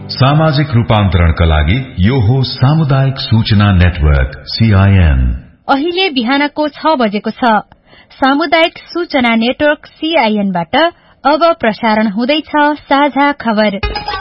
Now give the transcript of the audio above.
सामाजिक रूपान्तरणका लागि यो हो सामुदायिक सूचना नेटवर्क CIN। अहिले बिहानको 6 बजेको छ। सामुदायिक सूचना नेटवर्क CIN बाट अब प्रसारण हुँदैछ साझा खबर।